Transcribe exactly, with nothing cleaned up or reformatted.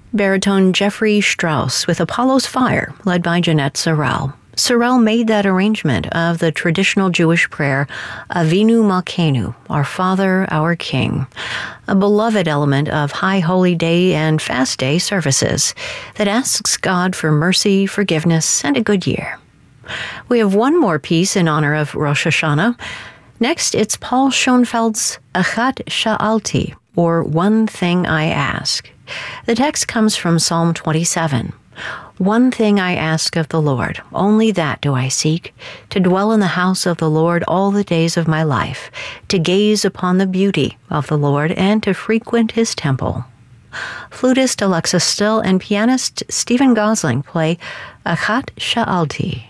Baritone Jeffrey Strauss with Apollo's Fire, led by Jeanette Sorrell. Sorrell made that arrangement of the traditional Jewish prayer, Avinu Malkeinu, Our Father, Our King, a beloved element of High Holy Day and Fast Day services that asks God for mercy, forgiveness, and a good year. We have one more piece in honor of Rosh Hashanah. Next, it's Paul Schoenfeld's Achat Sha'alti, or One Thing I Ask. The text comes from Psalm twenty-seven. One thing I ask of the Lord, only that do I seek, to dwell in the house of the Lord all the days of my life, to gaze upon the beauty of the Lord and to frequent his temple. Flutist Alexis Still and pianist Stephen Gosling play Achat Sha'alti.